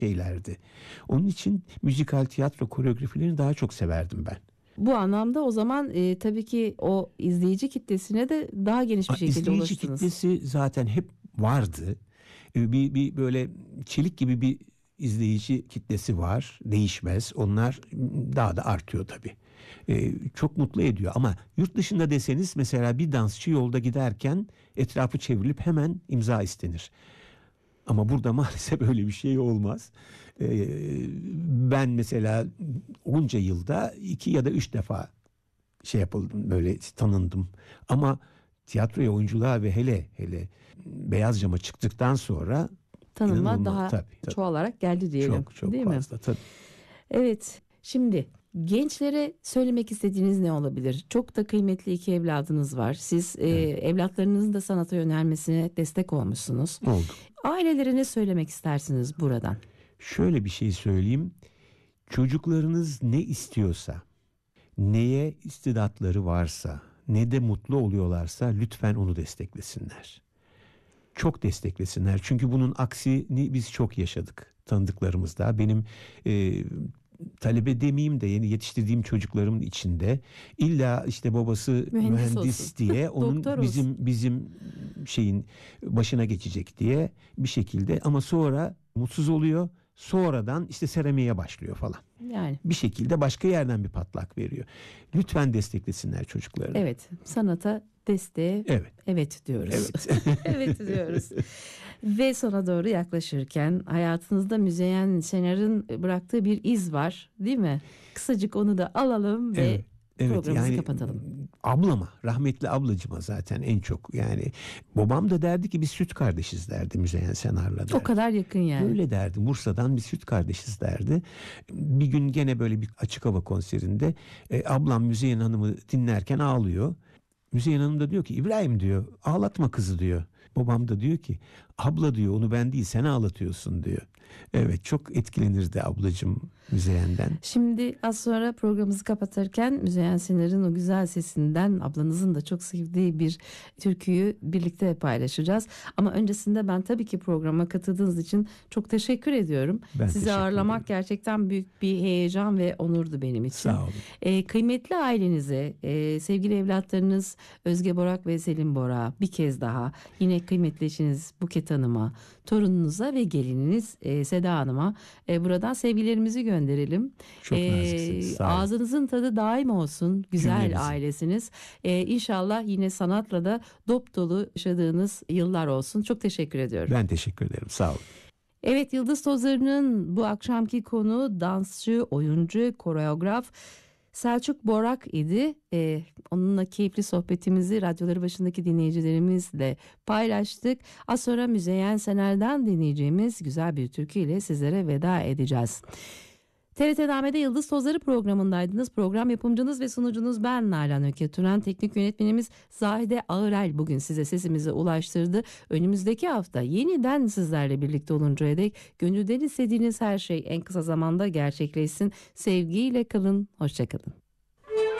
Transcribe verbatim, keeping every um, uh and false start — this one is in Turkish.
şeylerdi. Onun için müzikal tiyatro koreografilerini daha çok severdim ben. Bu anlamda o zaman e, tabii ki o izleyici kitlesine de daha geniş bir şekilde İzleyici ulaştınız. kitlesi zaten hep vardı. Bir, bir böyle çelik gibi bir izleyici kitlesi var. Değişmez. Onlar daha da artıyor tabii. Ee, çok mutlu ediyor ama yurt dışında deseniz mesela bir dansçı yolda giderken etrafı çevrilip hemen imza istenir. Ama burada maalesef öyle bir şey olmaz. Ee, ben mesela onca yılda iki ya da üç defa şey yapıldım, böyle tanındım. Ama tiyatroya, oyunculuğa ve hele hele beyaz cama çıktıktan sonra tanınma daha tabii, tabii. çoğalarak geldi diyelim. Çok çok değil fazla mi? tabii. Evet. Şimdi gençlere söylemek istediğiniz ne olabilir? Çok da kıymetli iki evladınız var. Siz evet. e, evlatlarınızın da sanata yönelmesine destek olmuşsunuz. Oldu. Ailelere ne söylemek istersiniz buradan? Şöyle bir şey söyleyeyim. Çocuklarınız ne istiyorsa, neye istidatları varsa, ne de mutlu oluyorlarsa lütfen onu desteklesinler. Çok desteklesinler. Çünkü bunun aksini biz çok yaşadık tanıdıklarımızda. Benim e, talebe demeyeyim de yeni yetiştirdiğim çocuklarımın içinde illa işte babası mühendis, mühendis diye onun bizim bizim şeyin başına geçecek diye bir şekilde, ama sonra mutsuz oluyor. Sonradan işte seramiğe başlıyor falan. Yani bir şekilde başka yerden bir patlak veriyor. Lütfen desteklesinler çocuklarını. Evet, sanata desteğe evet, evet diyoruz. Evet. Evet diyoruz. Ve sona doğru yaklaşırken hayatınızda Müzeyyen Şener'in bıraktığı bir iz var, değil mi? Kısacık onu da alalım ve evet. Evet, programımızı yani kapatalım. Ablama, rahmetli ablacıma zaten en çok, yani babam da derdi ki biz süt kardeşiz derdi Müzeyyen Senar'la derdi. O kadar yakın yani. Öyle derdi, Bursa'dan biz süt kardeşiz derdi. Bir gün gene böyle bir açık hava konserinde e, ablam Müzeyyen Hanım'ı dinlerken ağlıyor. Müzeyyen Hanım da diyor ki İbrahim diyor, ağlatma kızı diyor. Babam da diyor ki abla diyor, onu ben değil sen ağlatıyorsun diyor. Evet, çok etkilenirdi ablacığım Müzeyyen'den. Şimdi az sonra programımızı kapatırken Müzeyyen Sener'in o güzel sesinden ablanızın da çok sevdiği bir türküyü birlikte paylaşacağız. Ama öncesinde ben tabii ki programa katıldığınız için çok teşekkür ediyorum. Ben Sizi teşekkür ağırlamak ederim. Gerçekten büyük bir heyecan ve onurdu benim için. Sağ olun. Ee, kıymetli ailenize, e, sevgili evlatlarınız Özge Borak ve Selim Borak, bir kez daha yine kıymetli eşiniz Buket Hanım'a, torununuza ve gelininiz e, Seda Hanım'a e, buradan sevgilerimizi gönderelim. Çok naziksiniz. Sağ olun. Ağzınızın tadı daim olsun. Güzel Cümlemizin. ailesiniz. E, İnşallah yine sanatla da dop dolu yaşadığınız yıllar olsun. Çok teşekkür ediyorum. Ben teşekkür ederim. Sağ olun. Evet, Yıldız Tozları'nın bu akşamki konu dansçı, oyuncu, koreograf Selçuk Borak idi. Ee, onunla keyifli sohbetimizi radyoları başındaki dinleyicilerimizle paylaştık. Az sonra Müzeyyen Sener'den dinleyeceğimiz güzel bir türkü ile sizlere veda edeceğiz. T R T Dame'de Yıldız Tozları programındaydınız. Program yapımcınız ve sunucunuz ben Nalan Öketuran. Teknik yönetmenimiz Zahide Ağırel bugün size sesimizi ulaştırdı. Önümüzdeki hafta yeniden sizlerle birlikte oluncaya dek gönülden istediğiniz her şey en kısa zamanda gerçekleşsin. Sevgiyle kalın, hoşça kalın.